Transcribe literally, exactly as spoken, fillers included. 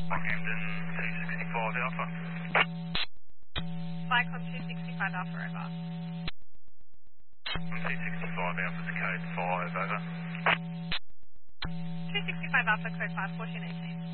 Camden two sixty-five Alpha. Vicom two sixty-five Alpha, over. two sixty-five Alpha to code five, over. two sixty-five Alpha, code five, fourteen eighteen.